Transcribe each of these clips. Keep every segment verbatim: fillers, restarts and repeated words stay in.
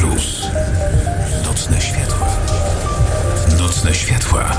Plus. Nocne światła. Nocne światła.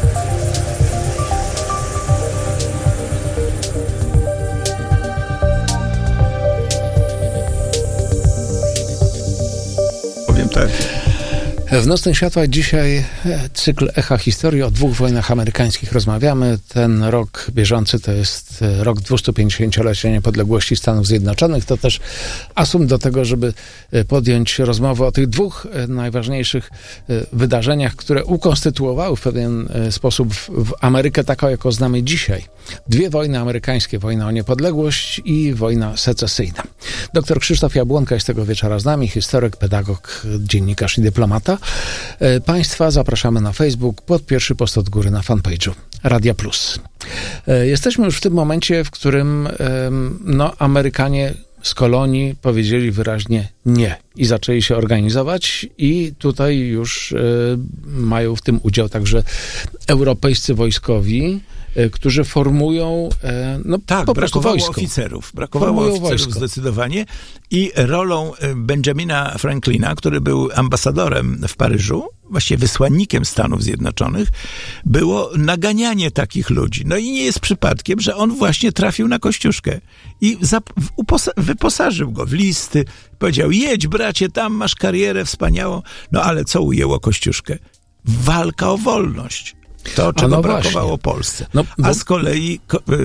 Powiem tak. W Nocnych Światłach dzisiaj cykl Echa Historii. O dwóch wojnach amerykańskich rozmawiamy. Ten rok bieżący to jest rok dwustupięćdziesięciolecia niepodległości Stanów Zjednoczonych. To też asum do tego, żeby podjąć rozmowę o tych dwóch najważniejszych wydarzeniach, które ukonstytuowały w pewien sposób w Amerykę taką, jaką znamy dzisiaj. Dwie wojny amerykańskie. Wojna o niepodległość i wojna secesyjna. Doktor Krzysztof Jabłonka jest tego wieczora z nami. Historyk, pedagog, dziennikarz i dyplomata. Państwa zapraszamy na Facebook pod pierwszy post od góry na fanpage'u Radia Plus. Jesteśmy już w tym momencie, w którym no, Amerykanie z kolonii powiedzieli wyraźnie nie i zaczęli się organizować i tutaj już y, mają w tym udział także europejscy wojskowi, y, którzy formują y, no, tak, po prostu brakowało wojsko. oficerów. Brakowało Formują oficerów wojsko. zdecydowanie i rolą Benjamina Franklina, który był ambasadorem w Paryżu, właściwie wysłannikiem Stanów Zjednoczonych, było naganianie takich ludzi. No i nie jest przypadkiem, że on właśnie trafił na Kościuszkę i zap- uposa- wyposażył go w listy, powiedział: jedź bracie, tam masz karierę wspaniałą. No ale co ujęło Kościuszkę? Walka o wolność. To, czego no brakowało właśnie. Polsce. No, bo... A z kolei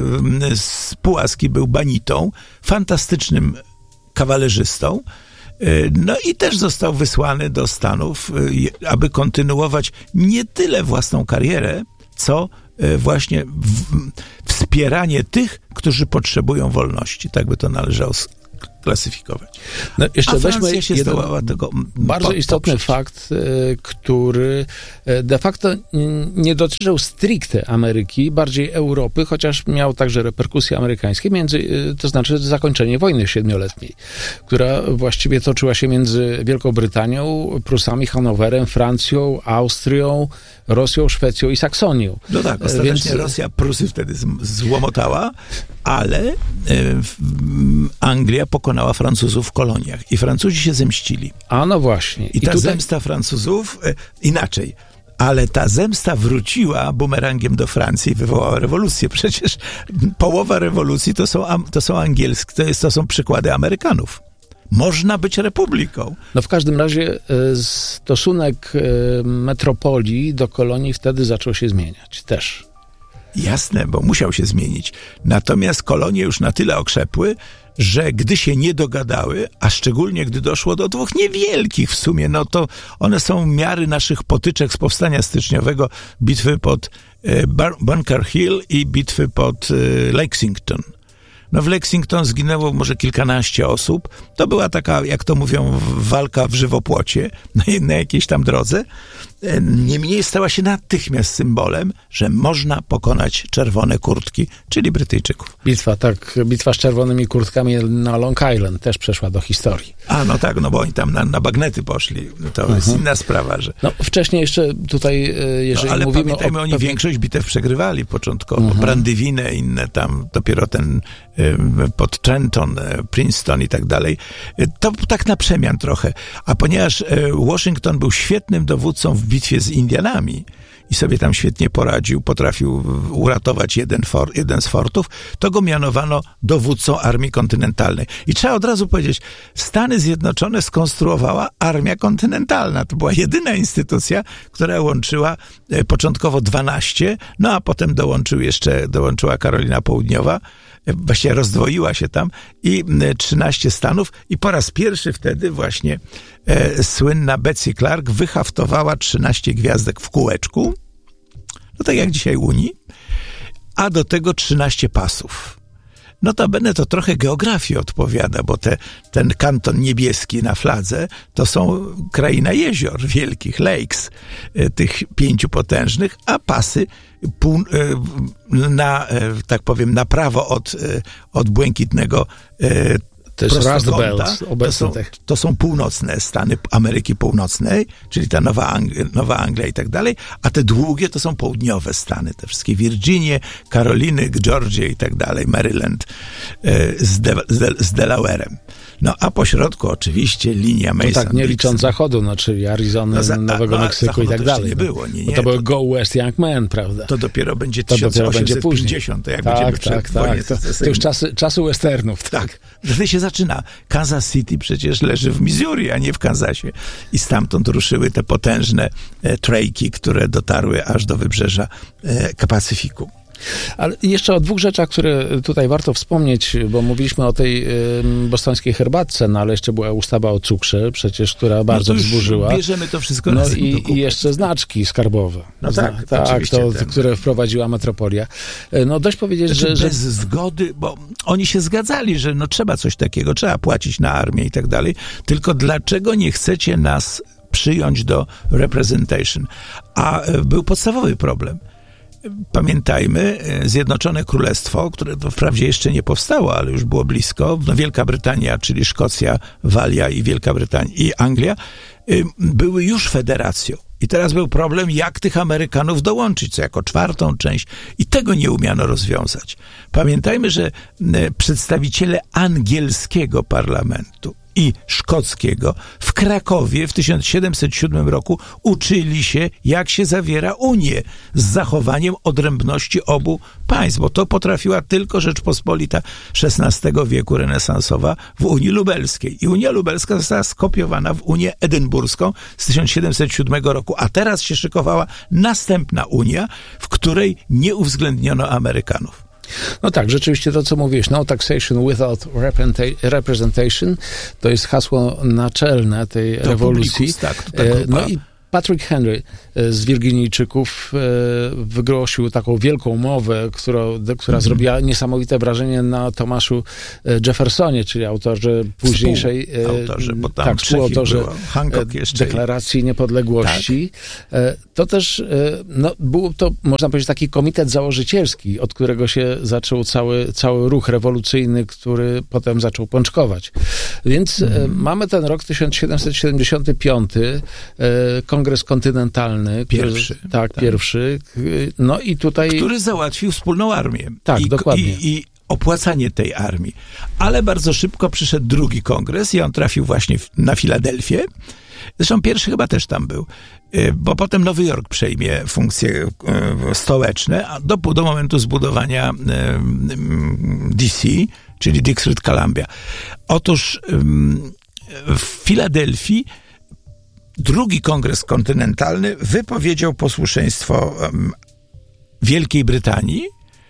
z Pułaski był banitą, fantastycznym kawalerzystą, no i też został wysłany do Stanów, aby kontynuować nie tyle własną karierę, co właśnie w, wspieranie tych, którzy potrzebują wolności. Tak by to należało klasyfikować. No, jeszcze A weźmy Francja się jeden zdołała tego bardzo po, istotny poprzeć. fakt, który de facto nie dotyczył stricte Ameryki, bardziej Europy, chociaż miał także reperkusje amerykańskie, między, to znaczy zakończenie wojny siedmioletniej, która właściwie toczyła się między Wielką Brytanią, Prusami, Hanowerem, Francją, Austrią, Rosją, Szwecją i Saksonią. No tak, ostatecznie Więc... Rosja Prusy wtedy z- złomotała, ale e, w, Anglia pokonała Francuzów w koloniach i Francuzi się zemścili. A no właśnie. I, I ta tutaj... zemsta Francuzów, e, inaczej, ale ta zemsta wróciła bumerangiem do Francji i wywołała rewolucję. Przecież połowa rewolucji to są, to są angielskie, to, jest, to są przykłady Amerykanów. Można być republiką. No w każdym razie stosunek metropolii do kolonii wtedy zaczął się zmieniać też. Jasne, bo musiał się zmienić. Natomiast kolonie już na tyle okrzepły, że gdy się nie dogadały, a szczególnie gdy doszło do dwóch niewielkich w sumie, no to one są miary naszych potyczek z powstania styczniowego, bitwy pod e, Bunker Hill i bitwy pod e, Lexington. No w Lexington zginęło może kilkanaście osób. To była taka, jak to mówią, walka w żywopłocie na, na jakiejś tam drodze. Niemniej stała się natychmiast symbolem, że można pokonać czerwone kurtki, czyli Brytyjczyków. Bitwa, tak, bitwa z czerwonymi kurtkami na Long Island też przeszła do historii. A no tak, no bo oni tam na, na bagnety poszli. To uh-huh. jest inna sprawa, że... No wcześniej jeszcze tutaj, jeżeli no, ale mówimy pamiętajmy, o... oni pewnych... większość bitew przegrywali początkowo. Uh-huh. Brandywinę, inne tam, dopiero ten y, pod Trenton, y, Princeton i tak dalej. Y, to tak na przemian trochę. A ponieważ y, Washington był świetnym dowódcą w bitwie z Indianami i sobie tam świetnie poradził, potrafił uratować jeden, for, jeden z fortów, to go mianowano dowódcą Armii Kontynentalnej. I trzeba od razu powiedzieć, Stany Zjednoczone skonstruowała Armia Kontynentalna. To była jedyna instytucja, która łączyła e, początkowo dwanaście, no a potem dołączył jeszcze, dołączyła Karolina Południowa, e, właściwie rozdwoiła się tam i e, trzynaście stanów i po raz pierwszy wtedy właśnie e, słynna Betsy Clark wyhaftowała trzynaście gwiazdek w kółeczku, no tak jak dzisiaj Unii, a do tego trzynaście pasów. Notabene to trochę geografii odpowiada, bo te, ten kanton niebieski na fladze to są kraina jezior wielkich, lakes, tych pięciu potężnych, a pasy pół, na, tak powiem, na prawo od, od błękitnego To jest Rust prostokąta, Belt. To są, to są północne Stany Ameryki Północnej, czyli ta Nowa Anglia, Nowa Anglia i tak dalej, a te długie to są południowe Stany, te wszystkie Virginie, Karoliny, Georgia i tak dalej, Maryland z, De, z, De, z Delaware'em. No a po środku oczywiście linia Mason. No tak, nie licząc zachodu, no czyli Arizony, no, za, Nowego no, Meksyku i tak dalej. Nie było, nie, nie, bo to były to, Go West Young Men, prawda? To dopiero będzie to tysiąc osiemset dopiero pięćdziesiąt, będzie jak tak, będziemy tak, przed tak, to, to już czasy, czasy westernów. Tak. tak. Wtedy się zaczyna. Kansas City przecież leży w Missouri, a nie w Kansasie. I stamtąd ruszyły te potężne e, trejki, które dotarły aż do wybrzeża e, Pacyfiku. Ale jeszcze o dwóch rzeczach, które tutaj warto wspomnieć, bo mówiliśmy o tej y, bostońskiej herbatce, no ale jeszcze była ustawa o cukrze, przecież, która bardzo no wzburzyła. Bierzemy to wszystko no razem i, i jeszcze znaczki skarbowe. No tak, Zna, tak to, ten... które wprowadziła metropolia. No dość powiedzieć, znaczy, że... Bez że... zgody, bo oni się zgadzali, że no trzeba coś takiego, trzeba płacić na armię i tak dalej, tylko dlaczego nie chcecie nas przyjąć do representation? A był podstawowy problem. Pamiętajmy, Zjednoczone Królestwo, które wprawdzie jeszcze nie powstało, ale już było blisko, no Wielka Brytania, czyli Szkocja, Walia i Wielka Brytania i Anglia, były już federacją. I teraz był problem, jak tych Amerykanów dołączyć, co jako czwartą część. I tego nie umiano rozwiązać. Pamiętajmy, że przedstawiciele angielskiego parlamentu i szkockiego w Krakowie w tysiąc siedemset siódmym roku uczyli się, jak się zawiera Unię z zachowaniem odrębności obu państw, bo to potrafiła tylko Rzeczpospolita szesnastego wieku renesansowa w Unii Lubelskiej. I Unia Lubelska została skopiowana w Unię Edynburską z tysiąc siedemset siódmego roku, a teraz się szykowała następna Unia, w której nie uwzględniono Amerykanów. No tak, rzeczywiście to, co mówisz, no taxation without representation, to jest hasło naczelne tej to rewolucji. Publikus, tak, to no i Patrick Henry z Wirginijczyków wygłosił taką wielką mowę, która, która mm. zrobiła niesamowite wrażenie na Tomaszu Jeffersonie, czyli autorze późniejszej autorze, bo tam tak, współautorze jeszcze Deklaracji Niepodległości. Tak. To też no, był to, można powiedzieć, taki komitet założycielski, od którego się zaczął cały, cały ruch rewolucyjny, który potem zaczął pączkować. Więc mm. mamy ten rok tysiąc siedemset siedemdziesiąty piąty, Kongres Kontynentalny. Pierwszy. Który, tak, tak, pierwszy. No i tutaj... Który załatwił wspólną armię. Tak, I, dokładnie. I, i opłacanie tej armii. Ale bardzo szybko przyszedł drugi kongres i on trafił właśnie na Filadelfię. Zresztą pierwszy chyba też tam był, bo potem Nowy Jork przejmie funkcje stołeczne, a do, do momentu zbudowania D C, czyli District Columbia. Otóż w Filadelfii drugi kongres kontynentalny wypowiedział posłuszeństwo um, Wielkiej Brytanii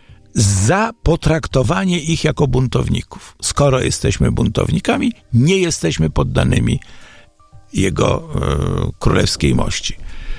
za potraktowanie ich jako buntowników. Skoro jesteśmy buntownikami, nie jesteśmy poddanymi jego e, królewskiej mości.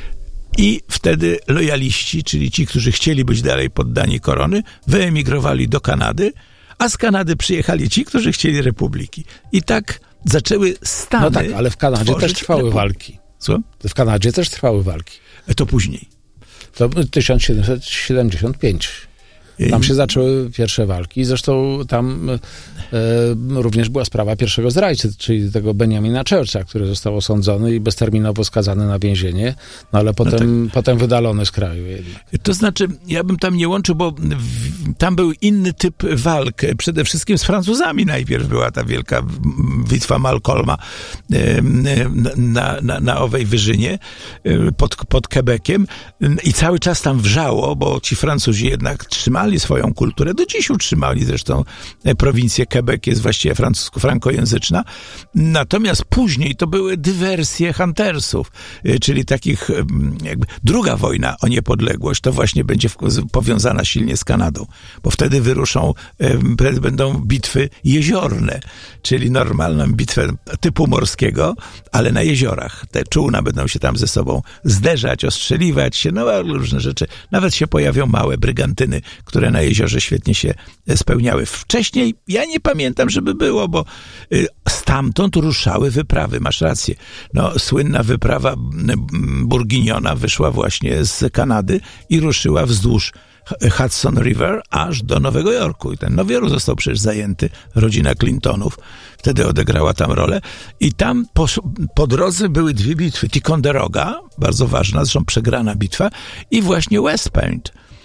I wtedy lojaliści, czyli ci, którzy chcieli być dalej poddani korony, wyemigrowali do Kanady, a z Kanady przyjechali ci, którzy chcieli republiki. I tak zaczęły Stany... No tak, ale w Kanadzie też trwały repu- walki. Co? W Kanadzie też trwały walki. To później. To tysiąc siedemset siedemdziesiąt piąty. Tam się zaczęły pierwsze walki. Zresztą tam e, również była sprawa pierwszego zdrajcy, czyli tego Benjamina Churcha, który został osądzony i bezterminowo skazany na więzienie, no ale potem, no tak. potem wydalony z kraju jednak. To znaczy, ja bym tam nie łączył, bo w, tam był inny typ walk. Przede wszystkim z Francuzami najpierw była ta wielka bitwa Malcolma e, na, na, na owej wyżynie e, pod, pod Quebeciem i cały czas tam wrzało, bo ci Francuzi jednak trzymali swoją kulturę, do dziś utrzymali, zresztą prowincję Quebec jest właściwie francusko-frankojęzyczna. Natomiast później to były dywersje huntersów, czyli takich jakby druga wojna o niepodległość to właśnie będzie powiązana silnie z Kanadą, bo wtedy wyruszą, będą bitwy jeziorne, czyli normalną bitwę typu morskiego, ale na jeziorach. Te czółna będą się tam ze sobą zderzać, ostrzeliwać się, no różne rzeczy. Nawet się pojawią małe brygantyny, które na jeziorze świetnie się spełniały. Wcześniej ja nie pamiętam, żeby było, bo stamtąd ruszały wyprawy. Masz rację. No, słynna wyprawa Burginiona wyszła właśnie z Kanady i ruszyła wzdłuż Hudson River aż do Nowego Jorku. I ten Nowy Jork został przecież zajęty. Rodzina Clintonów wtedy odegrała tam rolę. I tam po, po drodze były dwie bitwy. Ticonderoga, bardzo ważna, zresztą przegrana bitwa, i właśnie West Point.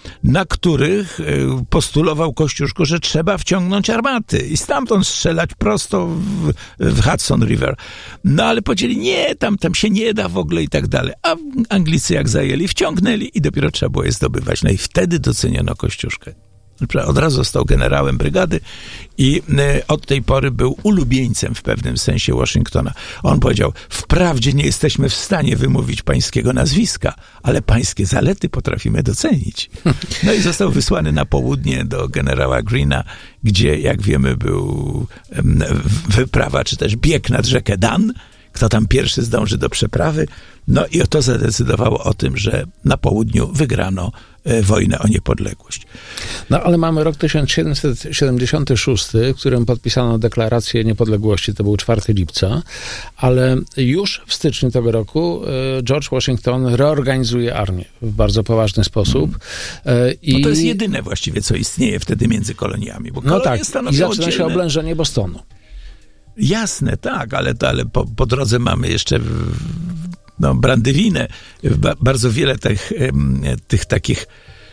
na których postulował Kościuszko, że trzeba wciągnąć armaty i stamtąd strzelać prosto w, w Hudson River. No ale powiedzieli, nie, tam, tam się nie da w ogóle i tak dalej. A Anglicy jak zajęli, wciągnęli i dopiero trzeba było je zdobywać. No i wtedy doceniono Kościuszkę. Od razu został generałem brygady i od tej pory był ulubieńcem w pewnym sensie Waszyngtona. On powiedział, wprawdzie nie jesteśmy w stanie wymówić pańskiego nazwiska, ale pańskie zalety potrafimy docenić. No i został wysłany na południe do generała Greena, gdzie, jak wiemy, był wyprawa, czy też bieg nad rzekę Dan. Kto tam pierwszy zdąży do przeprawy. No i to zadecydowało o tym, że na południu wygrano wojnę o niepodległość. No ale mamy rok tysiąc siedemset siedemdziesiąty szósty, w którym podpisano deklarację niepodległości, to był czwartego lipca, ale już w styczniu tego roku George Washington reorganizuje armię w bardzo poważny sposób. I no to jest jedyne właściwie, co istnieje wtedy między koloniami. Bo no tak, i zaczyna oddzielne. się oblężenie Bostonu. Jasne, tak, ale, ale po, po drodze mamy jeszcze no, Brandywinę, ba, bardzo wiele tych, tych takich,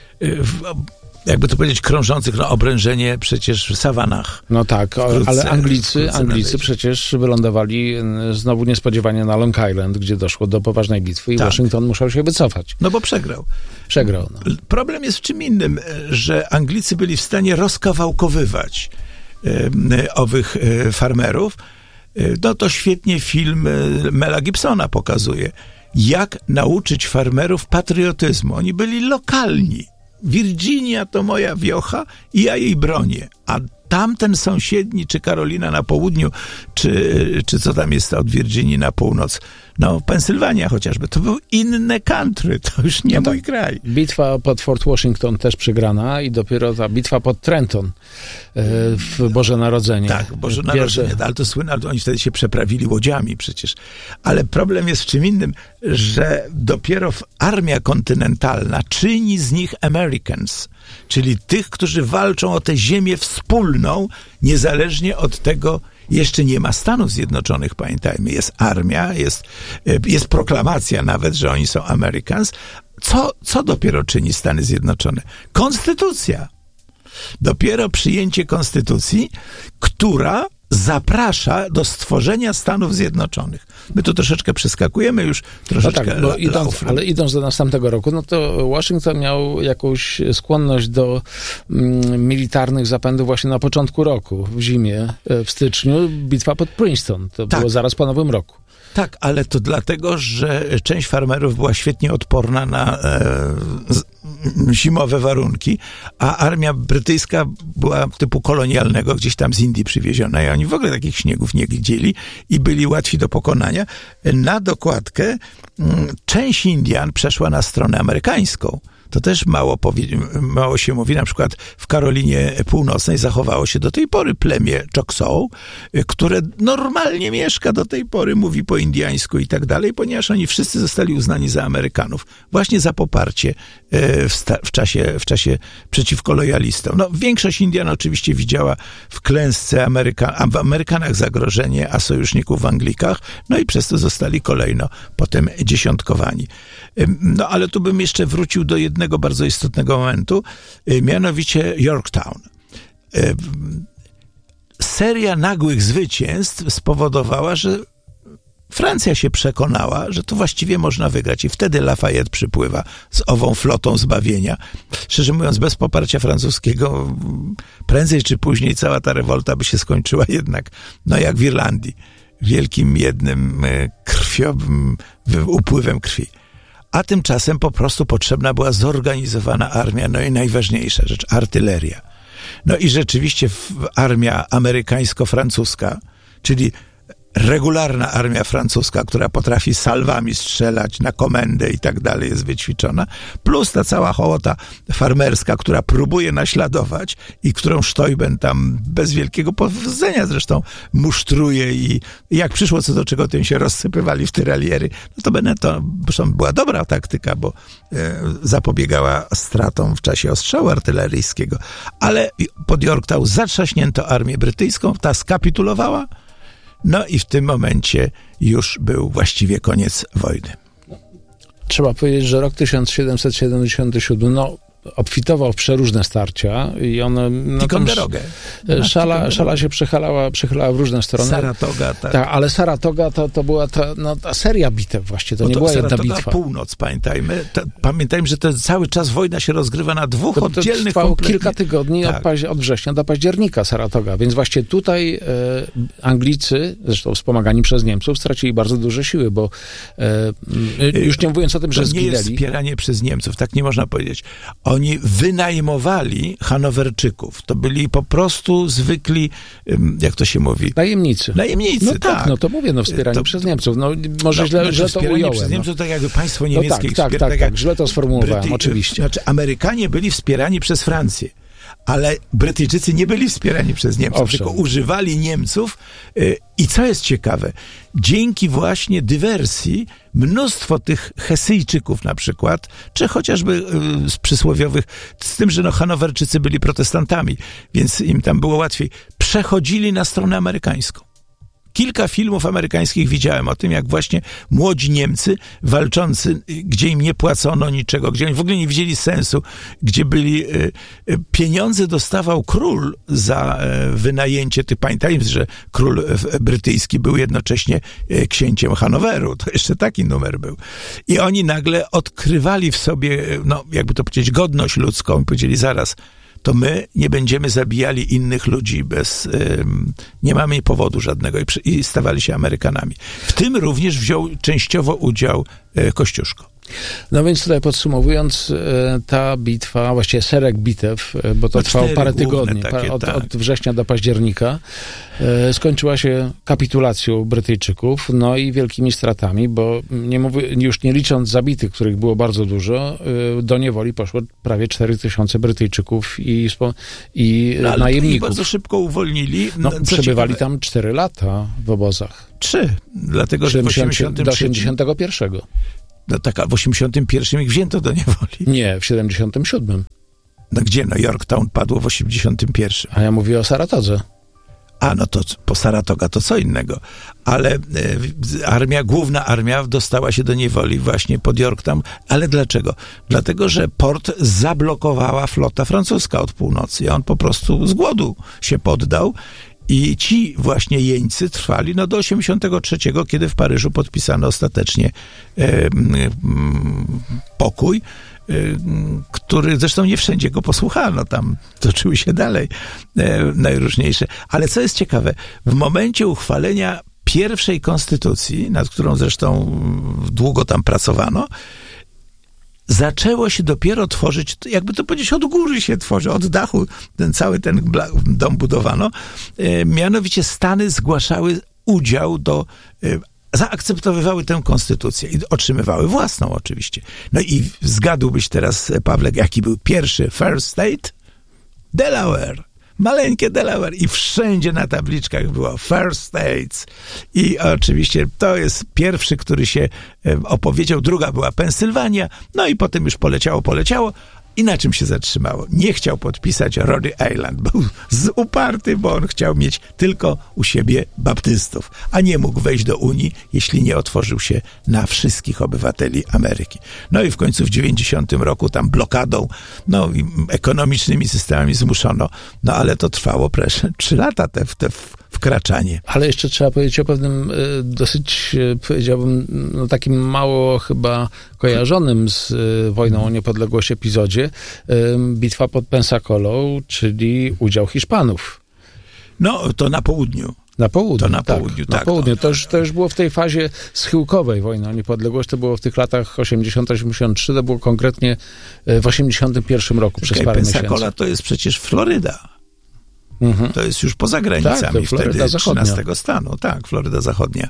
jakby to powiedzieć, krążących, no obrężenie przecież w sawanach. No tak, wkrótce, ale Anglicy, Anglicy przecież wylądowali znowu niespodziewanie na Long Island, gdzie doszło do poważnej bitwy i tak. Waszyngton musiał się wycofać. No bo przegrał. Przegrał, no. Problem jest w czym innym, że Anglicy byli w stanie rozkawałkowywać owych farmerów. No to świetnie film Mela Gibsona pokazuje, jak nauczyć farmerów patriotyzmu. Oni byli lokalni. Virginia to moja wiocha i ja jej bronię. A tamten sąsiedni, czy Karolina na południu, czy, czy co tam jest od Virginii na północ, no Pensylwania chociażby, to był inne country, to już nie no mój kraj. Bitwa pod Fort Washington też przegrana i dopiero ta bitwa pod Trenton w Boże Narodzenie. Tak, Boże Narodzenie, Pierwsze... ale to słynne, ale oni wtedy się przeprawili łodziami przecież. Ale problem jest w czym innym, że dopiero armia kontynentalna czyni z nich Americans, czyli tych, którzy walczą o tę ziemię wspólną, niezależnie od tego, jeszcze nie ma Stanów Zjednoczonych, pamiętajmy. Jest armia, jest, jest proklamacja nawet, że oni są Americans. Co, co dopiero czyni Stany Zjednoczone? Konstytucja. Dopiero przyjęcie konstytucji, która zaprasza do stworzenia Stanów Zjednoczonych. My tu troszeczkę przeskakujemy już troszeczkę. No tak, bo idąc, ale idąc do następnego roku, no to Waszyngton miał jakąś skłonność do mm, militarnych zapędów właśnie na początku roku, w zimie, w styczniu, bitwa pod Princeton. To tak. było zaraz po Nowym Roku. Tak, ale to dlatego, że część farmerów była świetnie odporna na e, z, zimowe warunki, a armia brytyjska była typu kolonialnego, gdzieś tam z Indii przywieziona i oni w ogóle takich śniegów nie widzieli i byli łatwi do pokonania. Na dokładkę m, część Indian przeszła na stronę amerykańską. To też mało, powie, mało się mówi. Na przykład w Karolinie Północnej zachowało się do tej pory plemię Choctaw, które normalnie mieszka do tej pory, mówi po indiańsku i tak dalej, ponieważ oni wszyscy zostali uznani za Amerykanów. Właśnie za poparcie w, sta- w, czasie, w czasie przeciwko lojalistom. No, większość Indian oczywiście widziała w klęsce Ameryka- w Amerykanach zagrożenie, a sojuszników w Anglikach, no i przez to zostali kolejno potem dziesiątkowani. No ale tu bym jeszcze wrócił do jednego bardzo istotnego momentu, mianowicie Yorktown. Seria nagłych zwycięstw spowodowała, że Francja się przekonała, że to właściwie można wygrać i wtedy Lafayette przypływa z ową flotą zbawienia. Szczerze mówiąc, bez poparcia francuskiego prędzej czy później cała ta rewolta by się skończyła jednak, no jak w Irlandii, wielkim jednym krwiowym upływem krwi. A tymczasem po prostu potrzebna była zorganizowana armia, no i najważniejsza rzecz, artyleria. No i rzeczywiście armia amerykańsko-francuska, czyli regularna armia francuska, która potrafi salwami strzelać na komendę i tak dalej, jest wyćwiczona, plus ta cała hołota farmerska, która próbuje naśladować i którą Steuben tam bez wielkiego powodzenia zresztą musztruje i jak przyszło co do czego, tym się rozsypywali w tyraliery. No to Benetton, zresztą była dobra taktyka, bo e, zapobiegała stratom w czasie ostrzału artyleryjskiego, ale pod Yorktown zatrzaśnięto armię brytyjską, ta skapitulowała. No i w tym momencie już był właściwie koniec wojny. Trzeba powiedzieć, że rok tysiąc siedemset siedemdziesiąty siódmy, no obfitował w przeróżne starcia i on... No, Ticonderoga. Szala, szala się przechylała, przechylała w różne strony. Saratoga, tak. Ta, ale Saratoga to, to była ta, no, ta seria bitew właściwie, to, to nie była Saratoga jedna bitwa. Północ, pamiętajmy. To, pamiętajmy, że to cały czas wojna się rozgrywa na dwóch to, oddzielnych... To trwało kompletnie... kilka tygodni tak. od, paź- od września do października Saratoga, więc właśnie tutaj e, Anglicy, zresztą wspomagani przez Niemców, stracili bardzo duże siły, bo e, już nie mówiąc o tym, że to zginęli... nie jest wspieranie przez Niemców, tak nie można powiedzieć. Oni wynajmowali Hanowerczyków. To byli po prostu zwykli, jak to się mówi? Najemnicy. Najemnicy, no tak. tak. No to mówię, no wspieranie to, przez Niemców. No może no, źle, znaczy, źle to ująłem. przez Niemców, no. tak jakby państwo niemieckie... No tak, tak, tak, tak, tak, źle to sformułowałem, Bryty... oczywiście. Znaczy Amerykanie byli wspierani przez Francję. Ale Brytyjczycy nie byli wspierani przez Niemców, Owszem. tylko używali Niemców. I co jest ciekawe, dzięki właśnie dywersji mnóstwo tych Hesyjczyków na przykład, czy chociażby z przysłowiowych, z tym, że no Hanowerczycy byli protestantami, więc im tam było łatwiej, przechodzili na stronę amerykańską. Kilka filmów amerykańskich widziałem o tym, jak właśnie młodzi Niemcy walczący, gdzie im nie płacono niczego, gdzie oni w ogóle nie widzieli sensu, gdzie byli... Pieniądze dostawał król za wynajęcie tych... Pamiętajmy, że król brytyjski był jednocześnie księciem Hanoweru. To jeszcze taki numer był. I oni nagle odkrywali w sobie, no jakby to powiedzieć, godność ludzką i powiedzieli zaraz... to my nie będziemy zabijali innych ludzi bez... Ym, nie mamy powodu żadnego i, przy, i stawali się Amerykanami. W tym również wziął częściowo udział y, Kościuszko. No więc tutaj podsumowując, ta bitwa, właściwie szereg bitew, bo to no trwało parę tygodni, takie, od, tak. od września do października, skończyła się kapitulacją Brytyjczyków, no i wielkimi stratami, bo nie mówię, już nie licząc zabitych, których było bardzo dużo, do niewoli poszło prawie cztery tysiące Brytyjczyków i, i no, ale najemników. bardzo szybko uwolnili. No, przebywali tam cztery lata w obozach. Trzy, dlatego że w osiemdziesiątym do osiemdziesiątego pierwszego. No tak, a w osiemdziesiątym pierwszym ich wzięto do niewoli. Nie, w siedemdziesiątym siódmym. No gdzie? No Yorktown padło w osiemdziesiątym pierwszym. A ja mówię o Saratodze. A, no to po Saratoga to co innego. Ale e, armia, główna armia dostała się do niewoli właśnie pod Yorktown. Ale dlaczego? Dlatego, że port zablokowała flota francuska od północy. I on po prostu z głodu się poddał. I ci właśnie jeńcy trwali no do osiemdziesiątego trzeciego, kiedy w Paryżu podpisano ostatecznie e, e, pokój, e, który zresztą nie wszędzie go posłuchano, tam toczyły się dalej e, najróżniejsze. Ale co jest ciekawe, w momencie uchwalenia pierwszej konstytucji, nad którą zresztą długo tam pracowano, zaczęło się dopiero tworzyć, jakby to powiedzieć, od góry się tworzy, od dachu ten cały ten dom budowano. E, mianowicie Stany zgłaszały udział do, e, zaakceptowywały tę konstytucję i otrzymywały własną oczywiście. No i zgadłbyś teraz, Pawle, jaki był pierwszy first state? Delaware. Maleńkie Delaware i wszędzie na tabliczkach było First States. I oczywiście to jest pierwszy, który się opowiedział. Druga była Pensylwania. No i potem już poleciało, poleciało. I na czym się zatrzymało? Nie chciał podpisać Rhode Island. Był uparty, bo on chciał mieć tylko u siebie baptystów, a nie mógł wejść do Unii, jeśli nie otworzył się na wszystkich obywateli Ameryki. No i w końcu w dziewięćdziesiątym roku tam blokadą, no i ekonomicznymi systemami zmuszono, no ale to trwało proszę, trzy lata te, te wkraczanie. Ale jeszcze trzeba powiedzieć o pewnym y, dosyć, y, powiedziałbym, no takim mało chyba kojarzonym z y, wojną o niepodległość epizodzie, y, bitwa pod Pensacolą, czyli udział Hiszpanów. No, to na południu. Na południu, to na tak. Południu, na tak, południu. To, to, już, to już było w tej fazie schyłkowej wojny o niepodległość. To było w tych latach osiemdziesiątym osiemdziesiątym trzecim. To było konkretnie w osiemdziesiątym pierwszym roku przez parę Pensacola miesięcy. Pensacola to jest przecież Floryda. Mhm. To jest już poza granicami tak, to wtedy trzynastego stanu. Tak, Floryda Zachodnia.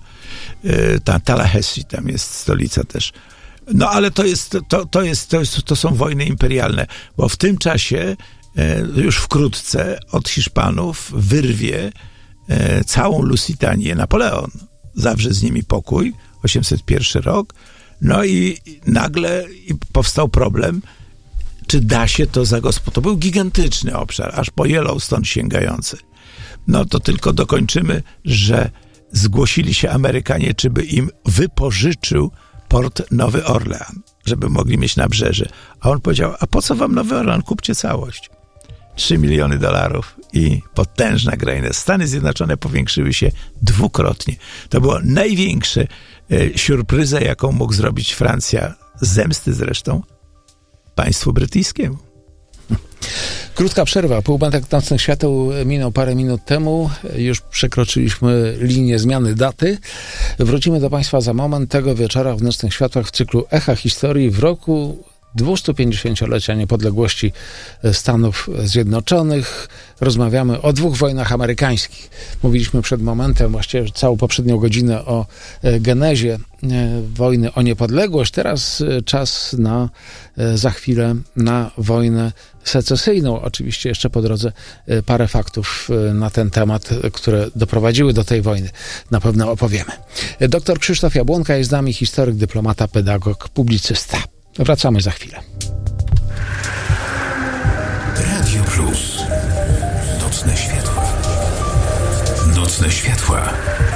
Ta Tallahassee, tam jest stolica też. No ale to jest, to, to jest, to jest, to są wojny imperialne, bo w tym czasie już wkrótce od Hiszpanów wyrwie całą Lusitanię Napoleon. Zawrze z nimi pokój, osiemset pierwszy rok. No i nagle powstał problem, czy da się to zagospodarować. To był gigantyczny obszar, aż po Yellowstone sięgający. No to tylko dokończymy, że zgłosili się Amerykanie, czy by im wypożyczył port Nowy Orlean. żeby mogli mieć nabrzeże. A on powiedział, a po co wam Nowy Orlan? Kupcie całość. Trzy miliony dolarów i potężna gra. Stany Zjednoczone powiększyły się dwukrotnie. To była największa e, surpryza, jaką mógł zrobić Francja, z zemsty zresztą, państwu brytyjskiemu. Krótka przerwa. Półmetek nocnych świateł minął parę minut temu. Już przekroczyliśmy linię zmiany daty. Wrócimy do Państwa za moment. Tego wieczora w Nocnych Światłach w cyklu Echa Historii w roku dwustupięćdziesięciolecia niepodległości Stanów Zjednoczonych. Rozmawiamy o dwóch wojnach amerykańskich. Mówiliśmy przed momentem, właściwie całą poprzednią godzinę, o genezie wojny o niepodległość. Teraz czas na, za chwilę, na wojnę secesyjną. Oczywiście jeszcze po drodze parę faktów na ten temat, które doprowadziły do tej wojny. Na pewno opowiemy. Doktor Krzysztof Jabłonka jest z nami, historyk, dyplomata, pedagog, publicysta. Wracamy za chwilę. Radio Plus. Nocne światła. Nocne światła.